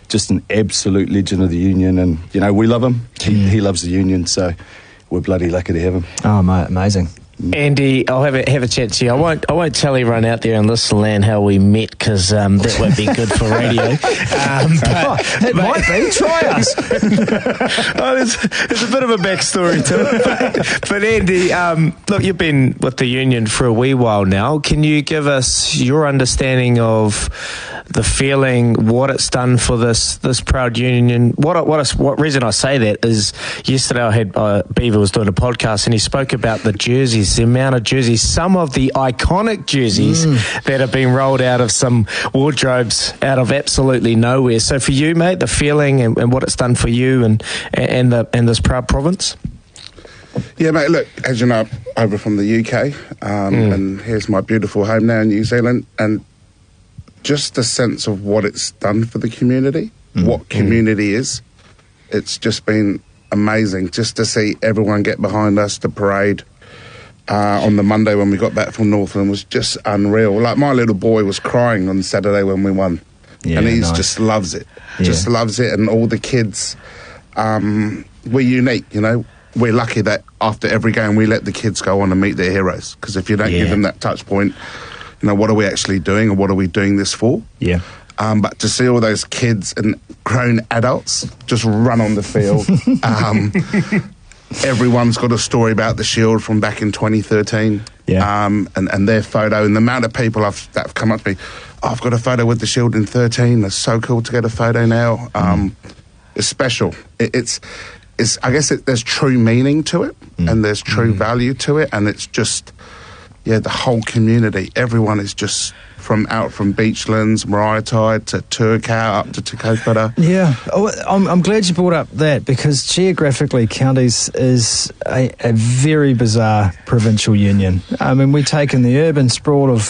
just an absolute legend of the Union, and we love him. He loves the Union, so we're bloody lucky to have him. Oh, mate, amazing. Andy, I'll have a chat to you. I won't ttell everyone out there in Listener Land how we met, because that won't be good for radio. It might be. Try us. There's a bit of a backstory to it. But Andy, look, you've been with the Union for a wee while now. Can you give us your understanding of the feeling, what it's done for this proud Union? What reason I say that is, yesterday I had Beaver was doing a podcast, and he spoke about the jerseys. The amount of jerseys, some of the iconic jerseys that have been rolled out of some wardrobes out of absolutely nowhere. So for you, mate, the feeling and what it's done for you and this proud province? Yeah, mate, look, as you know, I'm over from the UK, and here's my beautiful home now in New Zealand, and just the sense of what it's done for the community, what community is, it's just been amazing just to see everyone get behind us. The parade on the Monday when we got back from Northland was just unreal. Like, my little boy was crying on Saturday when we won. And he just loves it. Just loves it. And all the kids, we're unique, We're lucky that after every game we let the kids go on and meet their heroes. Because if you don't give them that touch point, what are we actually doing, or what are we doing this for? Yeah. But to see all those kids and grown adults just run on the field. Everyone's got a story about the Shield from back in 2013. Yeah. And their photo, and the amount of people that have come up to me, I've got a photo with the Shield in 13. It's so cool to get a photo now. It's special. It's I guess there's true meaning to it, and there's true value to it, and it's just, the whole community. Everyone is just from Beachlands, Maraetai to Tuakau up to Te Kaupara. Yeah, I'm glad you brought up that, because geographically counties is a very bizarre provincial union. I mean, we take in the urban sprawl of